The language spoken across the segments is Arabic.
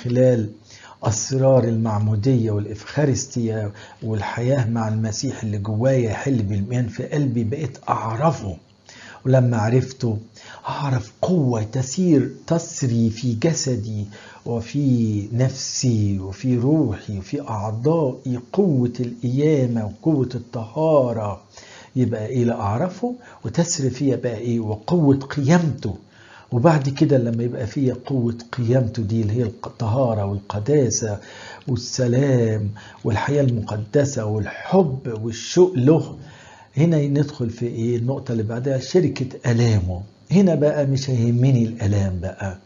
خلال أسرار المعمودية والإفخارستية والحياة مع المسيح اللي جوايا يحل بالإيمان في قلبي، بقيت أعرفه. ولما عرفته أعرف قوة تسري في جسدي وفي نفسي وفي روحي وفي أعضائي، قوة القيامة وقوة الطهارة. يبقى إيه؟ لا أعرفه وتسري فيها بقى إيه؟ وقوة قيامته. وبعد كده لما يبقى فيها قوة قيامته دي اللي هي الطهارة والقداسة والسلام والحياة المقدسة والحب والشوق له، هنا ندخل في ايه؟ النقطة اللي بعدها شركة ألامه. هنا بقى مش هيهمني الألام بقى.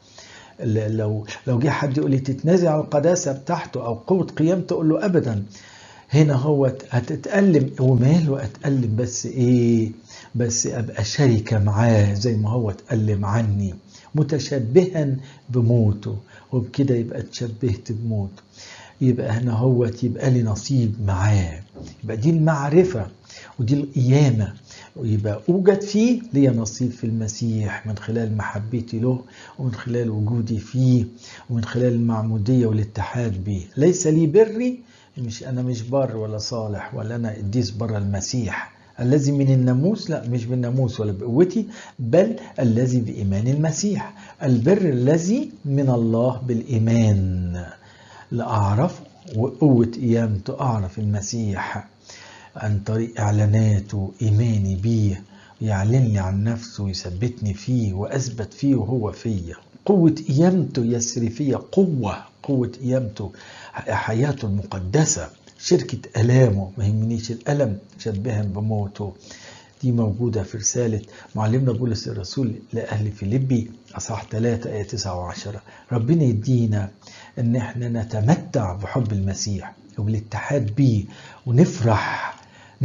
لو جه حد يقول لي تتنازع عن القداسة بتاعته أو قوة قيامته، أقول له أبدا. هنا هو هتتألم وماله أتألم، بس إيه؟ بس أبقى شركة معاه زي ما هو اتألم عني، متشبها بموته، وبكده يبقى اتشبهت بموته. يبقى هنا هو يبقى لي نصيب معاه. يبقى دي المعرفة ودي القيامة، ويبقى أوجد فيه لي نصيب في المسيح من خلال محبتي له ومن خلال وجودي فيه ومن خلال المعمودية والاتحاد به. ليس لي بري، أنا مش بر ولا صالح ولا أنا قديس بر المسيح الذي من الناموس، لا مش بالناموس ولا بقوتي، بل الذي بإيمان المسيح. البر الذي من الله بالإيمان لأعرف، وقوة قيامته أعرف المسيح عن طريق إعلاناته، إيماني بيه، يعلن لي عن نفسه ويثبتني فيه وأثبت فيه وهو فيه. قوة قيامته يسري فيه، قوة قيامته، حياته المقدسة، شركة ألامه، ما يهمنيش الألم، شبها بموته. دي موجودة في رسالة معلمنا بولس الرسول لأهل فيليبي أصحاح 3 آية 9 و10. ربنا يدينا أن احنا نتمتع بحب المسيح وبالاتحاد به، ونفرح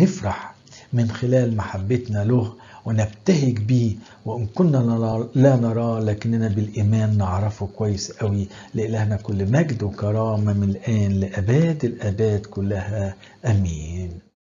من خلال محبتنا له، ونبتهج به، وإن كنا لا نراه لكننا بالإيمان نعرفه كويس قوي. لإلهنا كل مجد وكرامة من الآن لأباد الآباد كلها، أمين.